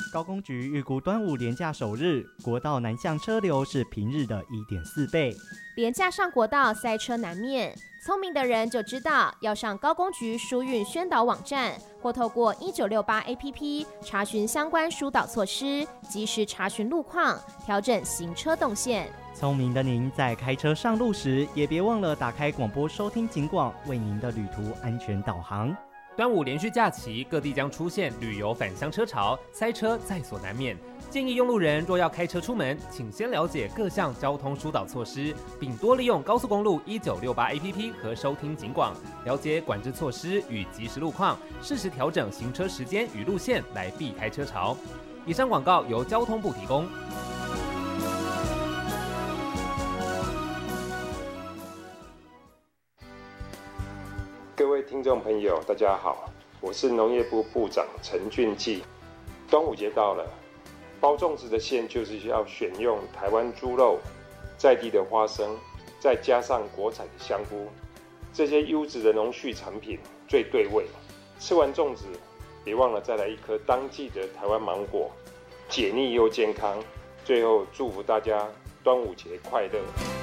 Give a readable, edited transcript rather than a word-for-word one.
高公局预估端午连假首日，国道南向车流是平日的1.4倍。 连假上国道塞车难免，聪明的人就知道要上高公局疏运宣导网站，或透过1968 APP 查询相关疏导措施，及时查询路况，调整行车动线。 聪明的您在开车上路时，也别忘了打开广播收听警广，为您的旅途安全导航。 端午连续假期，各地将出现旅游返乡车潮，塞车在所难免。建议用路人若要开车出门，请先了解各项交通疏导措施，并多利用高速公路1968 APP 和收听警广，了解管制措施与即时路况，适时调整行车时间与路线来避开车潮。以上广告由交通部提供。 各位听众朋友，大家好，我是农业部部长陈俊基。端午节到了，包粽子的馅就是要选用台湾猪肉、在地的花生，再加上国产的香菇，这些优质的农畜产品最对味。吃完粽子，别忘了再来一颗当季的台湾芒果，解腻又健康。最后祝福大家端午节快乐！